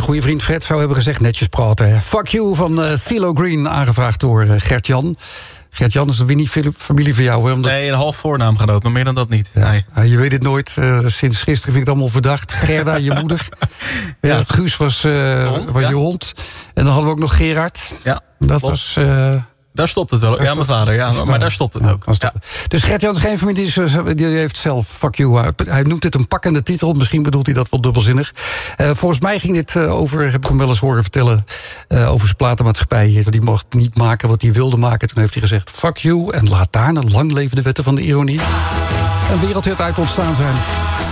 goede vriend Fred zou hebben gezegd, netjes praten. Fuck You van CeeLo Green, aangevraagd door Gert-Jan. Gert-Jan is weer niet familie van jou, hè? Omdat... Nee, een half voornaamgenoot, maar meer dan dat niet. Ja, Nee. je weet het nooit. Sinds gisteren vind ik het allemaal verdacht. Gerda, je moeder. Ja. Guus was je hond. En dan hadden we ook nog Gerard. Ja, dat klopt. was... Daar stopt het wel. Ja, mijn vader. Ja, maar daar stopt het ook. Ja. Dus Gert-Jan is geen familie, die heeft zelf Fuck You. Hij noemt het een pakkende titel. Misschien bedoelt hij dat wel dubbelzinnig. Volgens mij ging dit over, heb ik hem wel eens horen vertellen, over zijn platenmaatschappij. Die mocht niet maken wat hij wilde maken. Toen heeft hij gezegd Fuck You. En laat daarna lang leven de wetten van de ironie. Een wereldhit uit ontstaan zijn.